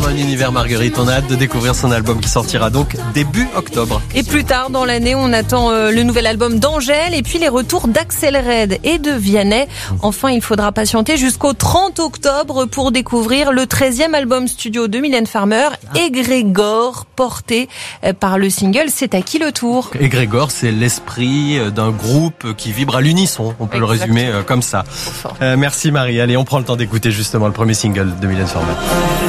un univers Marguerite. On a hâte de découvrir son album qui sortira donc début octobre. Et plus tard dans l'année, on attend le nouvel album d'Angèle et puis les retours d'Axel Red et de Vianney. Enfin, il faudra patienter jusqu'au 30 octobre pour découvrir le 13e album studio de Mylène Farmer, Égrégore, porté par le single C'est à qui le tour. Égrégore, c'est l'esprit d'un groupe qui vibre à l'unisson. On peut le résumer comme ça. Merci Marie. Allez, on prend le temps d'écouter justement le premier single de Mylène Farmer.